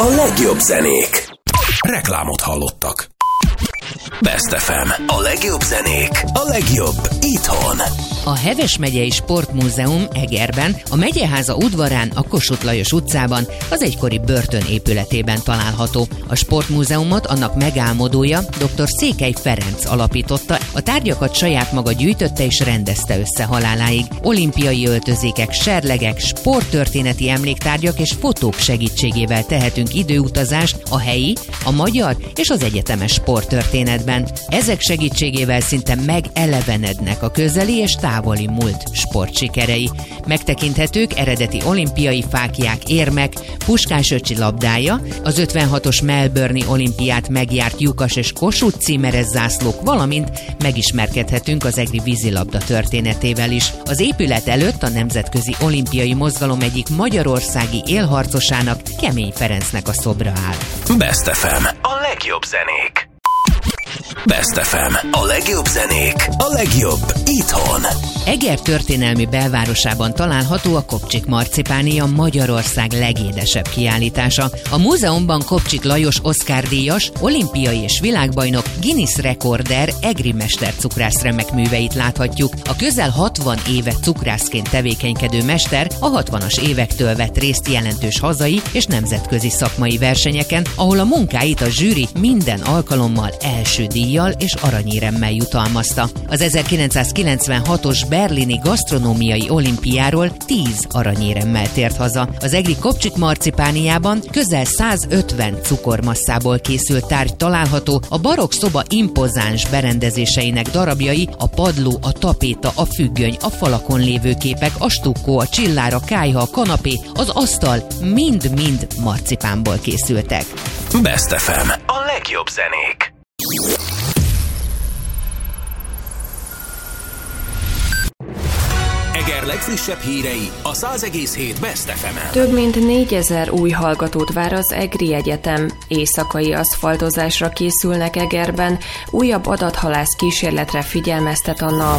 a legjobb zenék. Reklámot hallottak. Best FM. A legjobb zenék. A legjobb itthon. A Heves megyei Sportmúzeum Egerben, a megyeháza udvarán, a Kossuth Lajos utcában, az egykori börtön épületében található. A sportmúzeumot annak megálmodója, dr. Székely Ferenc alapította, a tárgyakat saját maga gyűjtötte és rendezte össze haláláig. Olimpiai öltözékek, serlegek, sporttörténeti emléktárgyak és fotók segítségével tehetünk időutazást a helyi, a magyar és az egyetemes sporttörténetben. Ezek segítségével szinte megelevenednek a közeli és távoli múlt sportsikerei. Megtekinthetők eredeti olimpiai fáklyák, érmek, Puskás öcsi labdája, az 56-os Melbourne-i olimpiát megjárt lyukas és Kossuth címeres zászlók, valamint megismerkedhetünk az egri vízilabda történetével is. Az épület előtt a nemzetközi olimpiai mozgalom egyik magyarországi élharcosának, Kemény Ferencnek a szobra áll. Best FM. A legjobb zenék. Best FM. A legjobb zenék. A legjobb itthon. Eger történelmi belvárosában található a Kopcsik Marcipánia, Magyarország legédesebb kiállítása. A múzeumban Kopcsik Lajos Oscar-díjas, olimpiai és világbajnok, Guinness rekorder, egri mestercukrász remek műveit láthatjuk. A közel 60 éve cukrászként tevékenykedő mester a 60-as évektől vett részt jelentős hazai és nemzetközi szakmai versenyeken, ahol a munkáit a zsűri minden alkalommal első díjjal és aranyéremmel jutalmazta. Az 1996-os berlini gasztronómiai olimpiáról 10 aranyéremmel tért haza. Az egri Kopcsik Marcipániában közel 150 cukormasszából készült tárgy található, a barokk szoba impozáns berendezéseinek darabjai, a padló, a tapéta, a függöny, a falakon lévő képek, a stukkó, a csillár, a kályha, a kanapé, az asztal mind-mind marcipánból készültek. Best FM. A legjobb zenék. Eger legfrissebb hírei a 100,7 Best FM-en. Több mint 4000 új hallgatót vár az Egri Egyetem. Éjszakai aszfaltozásra készülnek Egerben, újabb adathalász kísérletre figyelmeztet a NAV.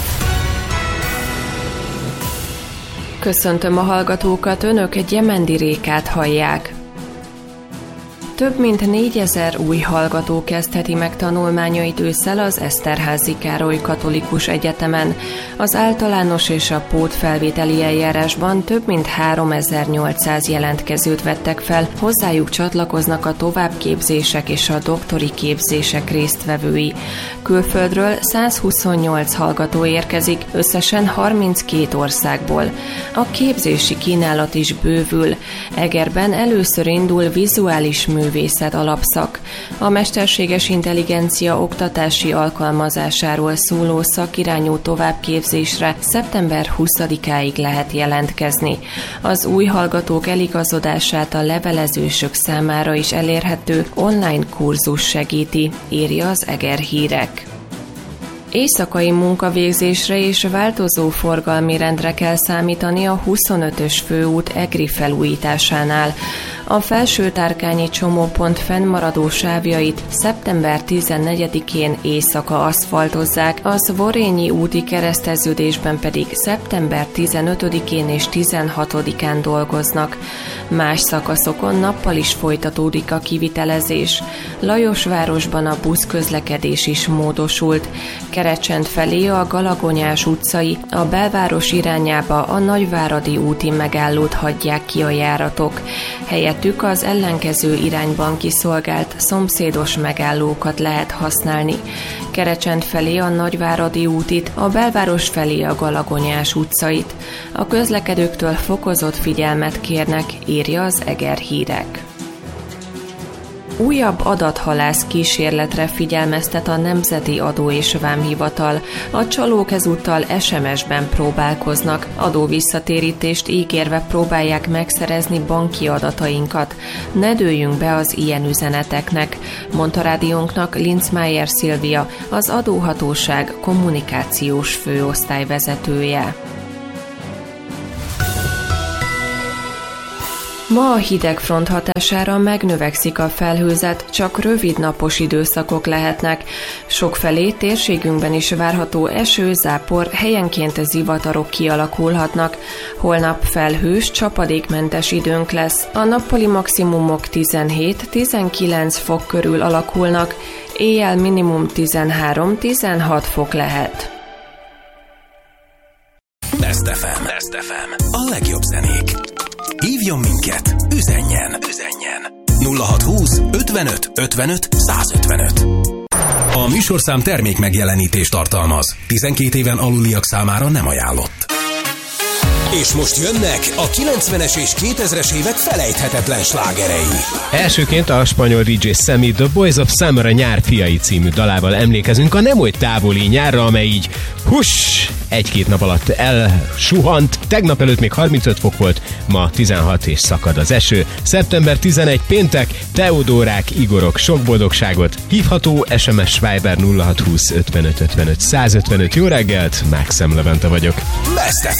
Köszöntöm a hallgatókat, önök Gyemendi Rékát hallják. Több mint 4000 új hallgató kezdheti meg tanulmányait ősszel az Eszterházy Károly Katolikus Egyetemen. Az általános és a pótfelvételi eljárásban több mint 3800 jelentkezőt vettek fel, hozzájuk csatlakoznak a továbbképzések és a doktori képzések résztvevői. Külföldről 128 hallgató érkezik, összesen 32 országból. A képzési kínálat is bővül. Egerben először indul vizuális művészet alapszak. A mesterséges intelligencia oktatási alkalmazásáról szóló szakirányú továbbképzésre szeptember 20-áig lehet jelentkezni. Az új hallgatók eligazodását a levelezősök számára is elérhető online kurzus segíti, írja az Eger Hírek. Éjszakai munkavégzésre és változó forgalmi rendre kell számítani a 25-ös főút egri felújításánál. A Felső-Tárkányi csomópont fennmaradó sávjait szeptember 14-én éjszaka aszfaltozzák, a Zvorényi úti kereszteződésben pedig szeptember 15-én és 16-án dolgoznak. Más szakaszokon nappal is folytatódik a kivitelezés. Lajosvárosban a buszközlekedés is módosult. Kerecsend felé a Galagonyás utcai, a belváros irányába a Nagyváradi úti megállót hagyják ki a járatok. Helyettük az ellenkező irányban kiszolgált szomszédos megállókat lehet használni. Kerecsend felé a Nagyváradi útit, a belváros felé a Galagonyás utcait. A közlekedőktől fokozott figyelmet kérnek, írja az Eger Hírek. Újabb adathalász kísérletre figyelmeztet a Nemzeti Adó és Vámhivatal. A csalók ezúttal SMS-ben próbálkoznak, adóvisszatérítést ígérve próbálják megszerezni banki adatainkat. Ne dőljünk be az ilyen üzeneteknek, mondta rádiónknak Linzmeier Szilvia, az adóhatóság kommunikációs főosztályvezetője. Ma a hidegfront hatására megnövekszik a felhőzet, csak rövid napos időszakok lehetnek. Sokfelé térségünkben is várható eső, zápor, helyenként zivatarok kialakulhatnak. Holnap felhős, csapadékmentes időnk lesz. A nappali maximumok 17-19 fok körül alakulnak, éjjel minimum 13-16 fok lehet. Best FM. A legjobb zenék. Hívjon minket, üzenjen. 0620 55 55 155. A műsorszám termék megjelenítést tartalmaz. 12 éven aluliak számára nem ajánlott. És most jönnek a 90-es és 2000-es évek felejthetetlen slágerei. Elsőként a spanyol DJ Sammy The Boys of Summer a nyár fiai című dalával emlékezünk a nem oly távoli nyárra, amely így egy-két nap alatt elsuhant. Tegnap előtt még 35 fok volt, ma 16 és szakad az eső. Szeptember 11 péntek, Teodórák, Igorok, sok boldogságot. Hívható SMS Viber 0620 55 55 155. Jó reggelt, Maxem Levente vagyok. Best